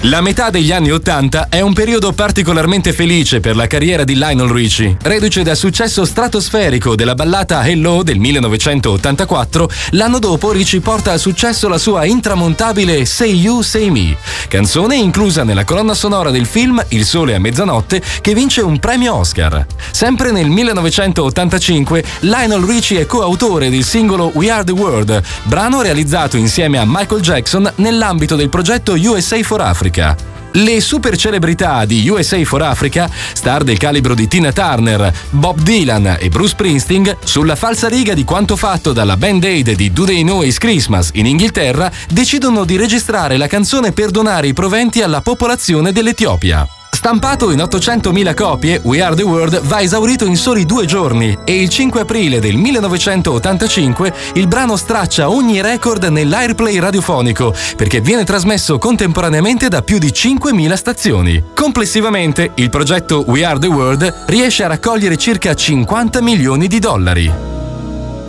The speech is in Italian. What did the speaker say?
La metà degli anni '80 è un periodo particolarmente felice per la carriera di Lionel Richie. Reduce dal successo stratosferico della ballata Hello del 1984, l'anno dopo Richie porta al successo la sua intramontabile Say You, Say Me, canzone inclusa nella colonna sonora del film Il sole a mezzanotte, che vince un premio Oscar. Sempre nel 1985 Lionel Richie è coautore del singolo We Are the World, brano realizzato insieme a Michael Jackson nell'ambito del progetto USA for Africa. Le super celebrità di USA for Africa, star del calibro di Tina Turner, Bob Dylan e Bruce Springsteen, sulla falsariga di quanto fatto dalla Band Aid di Do They Know It's Christmas in Inghilterra, decidono di registrare la canzone per donare i proventi alla popolazione dell'Etiopia. Stampato in 800.000 copie, We Are the World va esaurito in soli 2 giorni e il 5 aprile del 1985 il brano straccia ogni record nell'airplay radiofonico perché viene trasmesso contemporaneamente da più di 5.000 stazioni. Complessivamente, il progetto We Are the World riesce a raccogliere circa $50 milioni.